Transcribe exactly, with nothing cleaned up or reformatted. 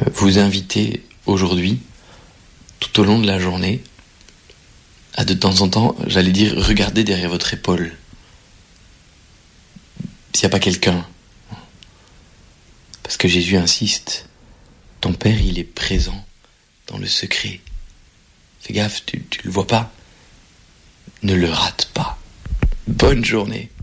vous inviter aujourd'hui, tout au long de la journée, à de temps en temps, j'allais dire, regardez derrière votre épaule. S'il n'y a pas quelqu'un. Parce que Jésus insiste, ton Père, il est présent dans le secret. Fais gaffe, tu, tu le vois pas. Ne le rate pas. Bonne journée.